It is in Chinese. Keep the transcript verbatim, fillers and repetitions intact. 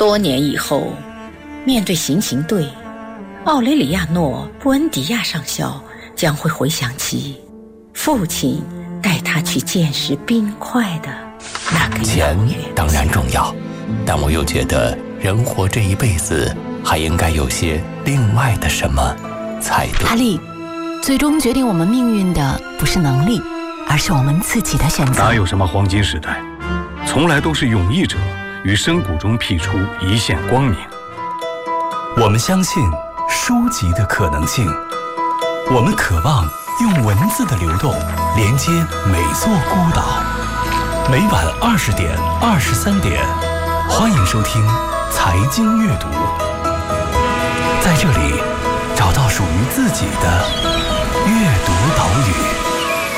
多年以后，面对行刑队，奥雷里亚诺·布恩迪亚上校将会回想起父亲带他去见识冰块的那个钱当然重要，但我又觉得人活这一辈子还应该有些另外的什么才对。 哈利，最终决定我们命运的不是能力，而是我们自己的选择。 哪有什么黄金时代，从来都是勇毅者于深谷中辟出一线光明。 我们相信书籍的可能性，我们渴望用文字的流动连接每座孤岛。每晚二十点、二十三点，欢迎收听财经阅读，在这里找到属于自己的阅读岛屿。